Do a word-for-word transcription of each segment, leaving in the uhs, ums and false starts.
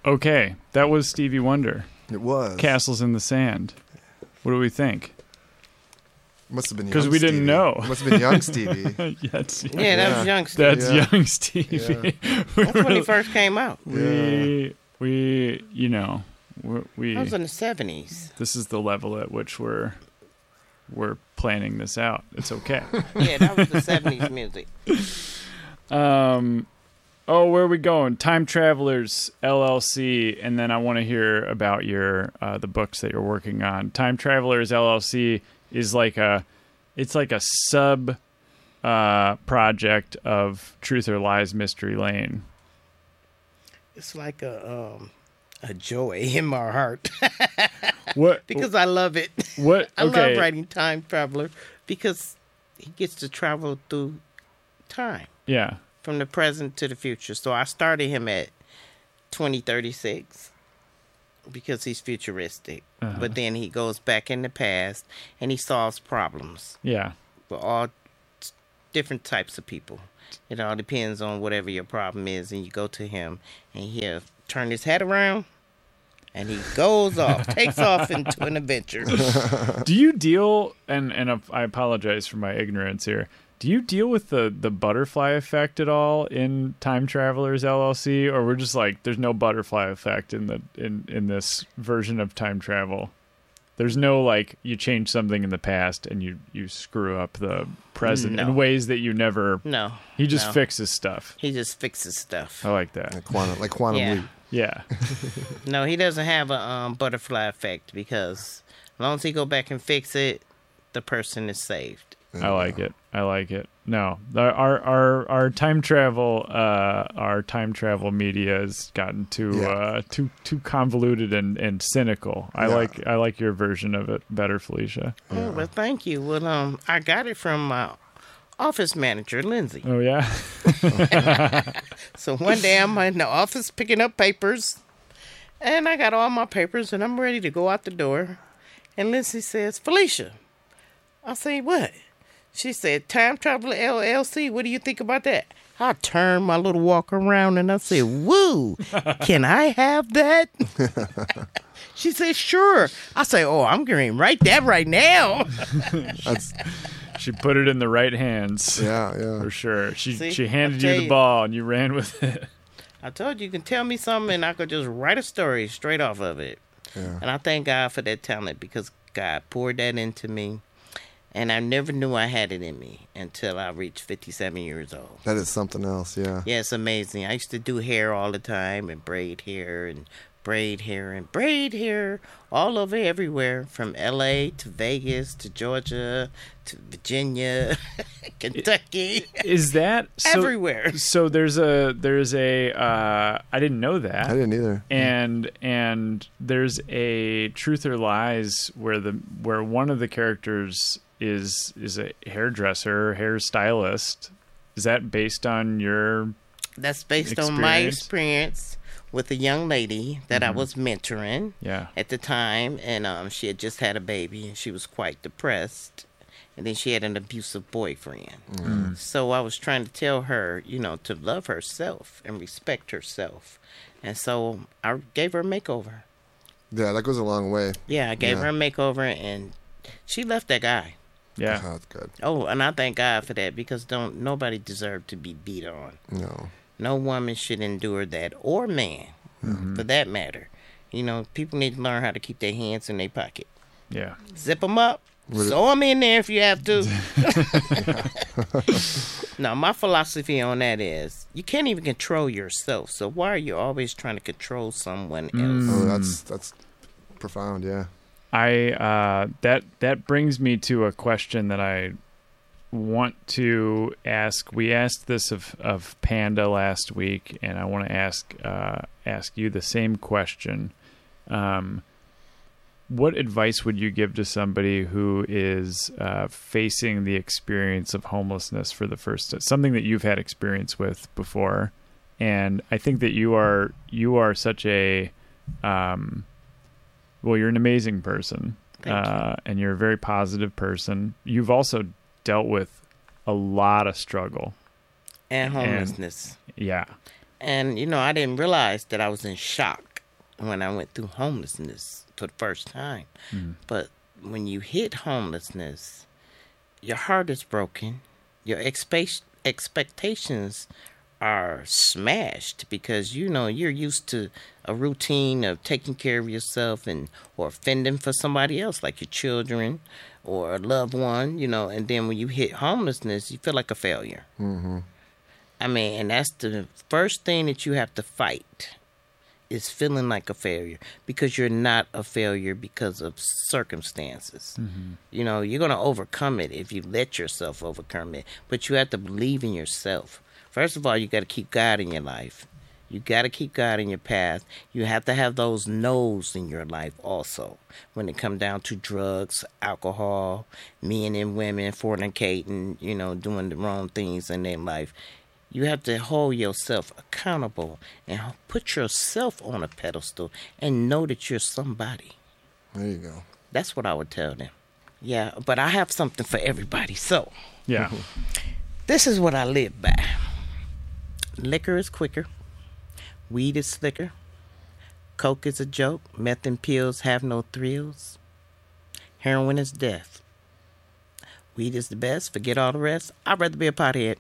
Okay, that was Stevie Wonder. It was. Castles in the Sand. What do we think? Must have been young Because we didn't Stevie. know. Must have been young Stevie. Yes, Yeah, that Yeah. was young Stevie. That's Yeah. young Stevie. We That's when he really- first came out. we, we, you know, we, we That was in the seventies. this is the level at which we're we're planning this out. It's okay. Yeah, that was the seventies music. Um, oh, where are we going? Time Travelers L L C, and then I want to hear about your uh, the books that you're working on. Time Travelers L L C is like a, it's like a sub uh, project of Truth or Lies Mystery Lane. It's like a um, a joy in my heart What? because I love it. What? I Okay. love writing Time Traveler because he gets to travel through time Yeah. from the present to the future. So I started him at twenty thirty-six because he's futuristic. Uh-huh. But then he goes back in the past and he solves problems Yeah. for all t- different types of people. It all depends on whatever your problem is, and you go to him, and he'll turn his head around, and he goes off, takes off into an adventure. Do you deal, and, and I apologize for my ignorance here, do you deal with the, the butterfly effect at all in Time Travelers L L C, or we're just like, there's no butterfly effect in the in, in this version of time travel? There's no, like, you change something in the past and you, you screw up the present No. in ways that you never... No. He just no. fixes stuff. He just fixes stuff. I like that. Like quantum, like quantum Yeah. leap. Yeah. No, he doesn't have a um, butterfly effect because as long as he go back and fix it, the person is saved. I like it. I like it. No, our our our, our time travel uh, our time travel media has gotten too Yeah. uh, too too convoluted and, and cynical. I Yeah. like I like your version of it better, Felicia. Oh, well, thank you. Well, um, I got it from my office manager, Lindsay. Oh yeah. So one day I'm in the office picking up papers, and I got all my papers, and I'm ready to go out the door. And Lindsay says, Felicia. I say, what? She said, Time Traveler L L C, what do you think about that? I turned my little walk around, and I said, woo, can I have that? She said, sure. I say, oh, I'm going to write that right now. That's She put it in the right hands. yeah, yeah. For sure. She See, she handed I'll you tell the you. ball and you ran with it. I told you, you can tell me something, and I could just write a story straight off of it. Yeah. And I thank God for that talent because God poured that into me. And I never knew I had it in me until I reached fifty-seven years old. That is something else. Yeah. Yeah, it's amazing. I used to do hair all the time and braid hair and braid hair and braid hair all over everywhere from L A to Vegas to Georgia to Virginia, Kentucky, Is that so, everywhere. So there's a there's a uh, I didn't know that. I didn't either. and and there's a Truth or Lies where the where one of the characters is is a hairdresser, hairstylist. Is that based on your That's based on my Experience? experience with a young lady that I was mentoring. yeah At the time, and um, she had just had a baby, and she was quite depressed, and then she had an abusive boyfriend. So I was trying to tell her, you know, to love herself and respect herself, and so I gave her a makeover. Yeah, that goes a long way. Yeah, I gave Yeah. her a makeover, and she left that guy. yeah Oh, that's good. Oh, and I thank God for that because don't nobody deserve to be beat on. No. No woman should endure that, or man, for that matter. You know, people need to learn how to keep their hands in their pocket. yeah Zip them up. Would it- Sew them in there if you have to. No, my philosophy on that is you can't even control yourself. So why are you always trying to control someone else? Oh, that's that's profound. Yeah. I uh, that that brings me to a question that I want to ask. We asked this of, of Panda last week, and I want to ask uh, ask you the same question. Um, what advice would you give to somebody who is uh, facing the experience of homelessness for the first time? Something that you've had experience with before, and I think that you are you are such a um, well, you're an amazing person, Thank uh, and you're a very positive person. You've also dealt with a lot of struggle. And homelessness. Yeah. And, you know, I didn't realize that I was in shock when I went through homelessness for the first time. Mm. But when you hit homelessness, your heart is broken. Your expe- expectations are smashed because, you know, you're used to a routine of taking care of yourself and or fending for somebody else, like your children or a loved one, you know, and then when you hit homelessness, you feel like a failure. Mm-hmm. I mean, and that's the first thing that you have to fight is feeling like a failure, because you're not a failure because of circumstances. Mm-hmm. You know, you're going to overcome it if you let yourself overcome it, but you have to believe in yourself. First of all, you got to keep God in your life. You got to keep God in your path. You have to have those no's in your life also. When it comes down to drugs, alcohol, men and women fornicating, you know, doing the wrong things in their life. You have to hold yourself accountable and put yourself on a pedestal and know that you're somebody. There you go. That's what I would tell them. Yeah, but I have something for everybody. So, yeah, this is what I live by. Liquor is quicker. Weed is slicker. Coke is a joke. Meth and pills have no thrills. Heroin is death. Weed is the best. Forget all the rest. I'd rather be a pothead.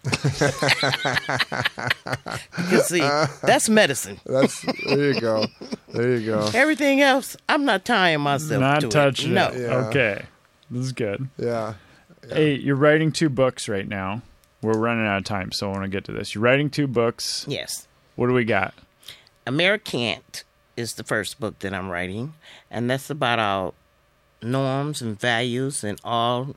You see, that's medicine. That's there you go. There you go. Everything else, I'm not tying myself not to touching it. No. it. Yeah. Okay, this is good. Yeah. yeah. Hey, you're writing two books right now. We're running out of time, so I want to get to this. You're writing two books. Yes. What do we got? Americant is the first book that I'm writing, and that's about our norms and values and all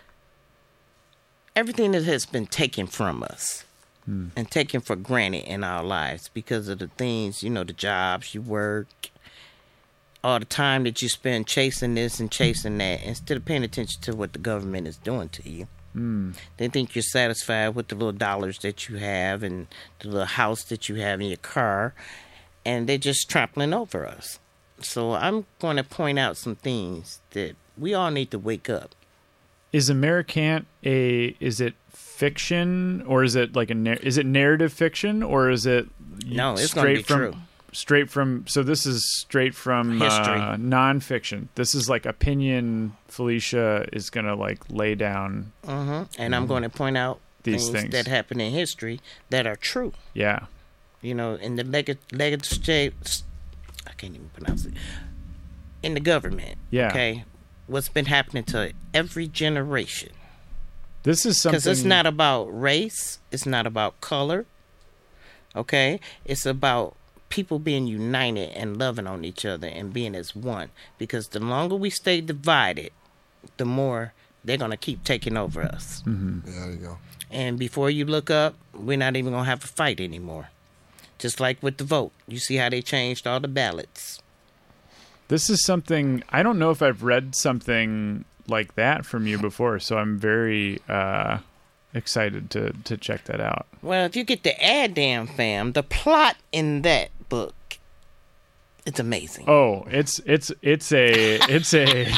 everything that has been taken from us hmm. and taken for granted in our lives because of the things, you know, the jobs you work, all the time that you spend chasing this and chasing that instead of paying attention to what the government is doing to you. Mm. They think you're satisfied with the little dollars that you have and the little house that you have in your car, and they're just trampling over us. So I'm going to point out some things that we all need to wake up. Is Americant a is it fiction or is it like a is it narrative fiction or is it no? It's going to be from, true. Straight from so this is straight from history, uh, nonfiction. This is like opinion. Felicia is going to like lay down, mm-hmm. and I'm going to point out these things, things that happen in history that are true. Yeah, you know, in the leg- legislative, I can't even pronounce it. In the government, yeah. Okay, what's been happening to every generation. This is something because it's not about race. It's not about color. Okay, it's about people being united and loving on each other and being as one. Because the longer we stay divided, the more they're going to keep taking over us. Mm-hmm. Yeah, there you go. And before you look up, we're not even going to have a fight anymore. Just like with the vote. You see how they changed all the ballots. This is something, I don't know if I've read something like that from you before, so I'm very uh, excited to, to check that out. Well, if you get the Adam Fam, the plot in that book, it's amazing. Oh, it's it's it's a it's a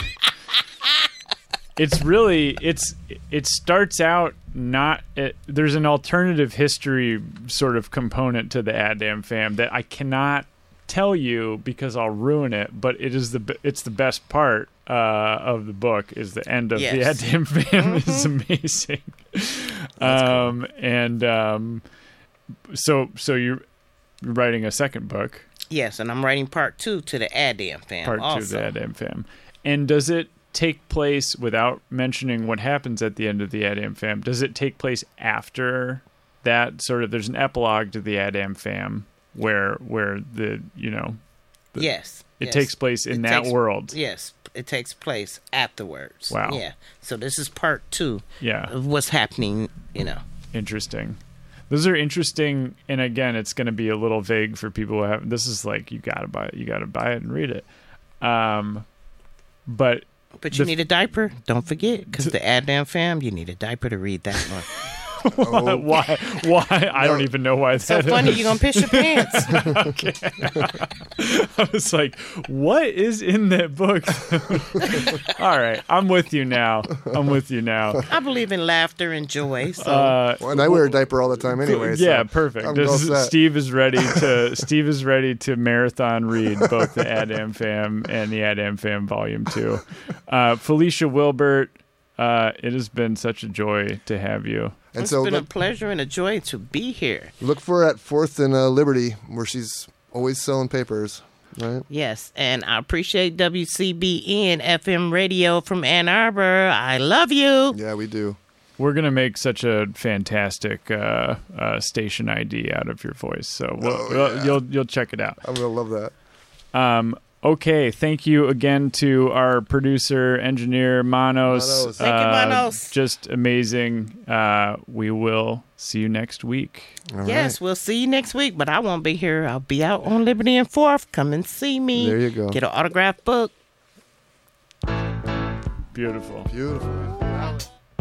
it's really it's it starts out not it, there's an alternative history sort of component to the Adam Fam that I cannot tell you because I'll ruin it, but it is the it's the best part uh, of the book is the end of yes. the Adam Fam mm-hmm. is amazing. um, cool. And um, so so you're writing a second book. Yes, and I'm writing part two to the Adam Fam. Part also. two of the Adam Fam. And does it take place, without mentioning what happens at the end of the Adam Fam, does it take place after that? Sort of, there's an epilogue to the Adam Fam where where the you know. The, yes. It yes. takes place in it that takes, world. Yes, it takes place afterwards. Wow. Yeah. So this is part two. Yeah. Of what's happening. You know. Interesting. Those are interesting, and again, it's going to be a little vague for people who have. This is like you gotta buy it, you gotta buy it and read it. Um, but but you the, need a diaper. Don't forget, because the Adam Fam, you need a diaper to read that one. Oh. why? Why? I don't even know why that So funny, is. you're going to piss your pants. I was like, what is in that book? All right, I'm with you now. I'm with you now. I believe in laughter and joy. So Uh, Well, and I wear a diaper all the time anyway. so yeah, perfect. I'm This all is- set. Steve is ready to Steve is ready to marathon read both the Adam Fam and the Adam Fam Volume Two. Uh, Felicia Wilbert, uh, it has been such a joy to have you. And it's so been a look, pleasure and a joy to be here. look for her at Fourth and uh, Liberty, where she's always selling papers. Right? Yes, and I appreciate W C B N F M radio from Ann Arbor. I love you. Yeah, we do. We're gonna make such a fantastic uh, uh, station I D out of your voice, so we'll, Oh, we'll- yeah. you'll you'll check it out. I'm gonna love that. Um, okay, thank you again to our producer, engineer Manos. Manos. Thank you, Uh, Manos. Just amazing. Uh, we will see you next week. All Yes, right. we'll see you next week, but I won't be here. I'll be out on Liberty and Fourth. Come and see me. There you go. Get an autographed book. Beautiful. Beautiful.